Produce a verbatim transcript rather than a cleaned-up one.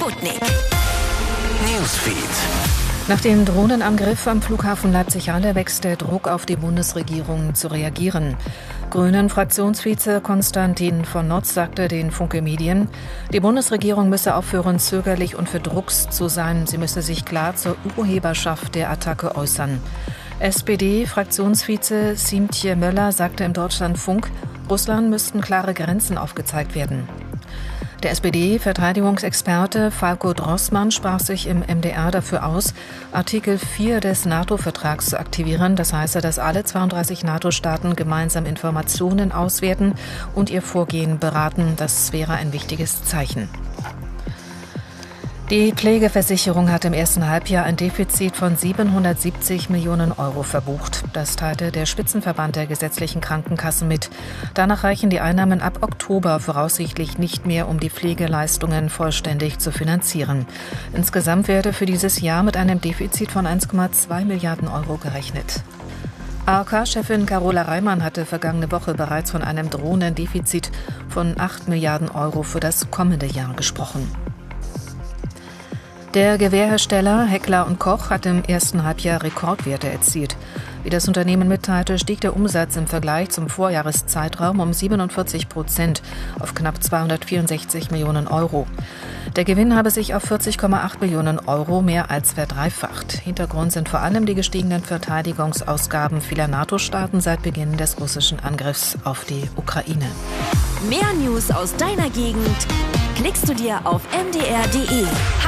Sputnik Newsfeed. Nach dem Drohnenangriff am Flughafen Leipzig-Halle wächst der Druck auf die Bundesregierung zu reagieren. Grünen-Fraktionsvize Konstantin von Notz sagte den Funke Medien, die Bundesregierung müsse aufhören, zögerlich und verdruckst zu sein. Sie müsse sich klar zur Urheberschaft der Attacke äußern. S P D-Fraktionsvize Siemtje Möller sagte im Deutschlandfunk, Russland müssten klare Grenzen aufgezeigt werden. Der S P D-Verteidigungsexperte Falko Drossmann sprach sich im M D R dafür aus, Artikel vier des NATO-Vertrags zu aktivieren. Das heiße, dass alle zweiunddreißig NATO-Staaten gemeinsam Informationen auswerten und ihr Vorgehen beraten. Das wäre ein wichtiges Zeichen. Die Pflegeversicherung hat im ersten Halbjahr ein Defizit von siebenhundertsiebzig Millionen Euro verbucht. Das teilte der Spitzenverband der gesetzlichen Krankenkassen mit. Danach reichen die Einnahmen ab Oktober voraussichtlich nicht mehr, um die Pflegeleistungen vollständig zu finanzieren. Insgesamt werde für dieses Jahr mit einem Defizit von eins Komma zwei Milliarden Euro gerechnet. A O K-Chefin Carola Reimann hatte vergangene Woche bereits von einem drohenden Defizit von acht Milliarden Euro für das kommende Jahr gesprochen. Der Gewehrhersteller Heckler und Koch hat im ersten Halbjahr Rekordwerte erzielt. Wie das Unternehmen mitteilte, stieg der Umsatz im Vergleich zum Vorjahreszeitraum um siebenundvierzig Prozent auf knapp zweihundertvierundsechzig Millionen Euro. Der Gewinn habe sich auf vierzig Komma acht Millionen Euro mehr als verdreifacht. Hintergrund sind vor allem die gestiegenen Verteidigungsausgaben vieler NATO-Staaten seit Beginn des russischen Angriffs auf die Ukraine. Mehr News aus deiner Gegend klickst du dir auf m d r punkt d e.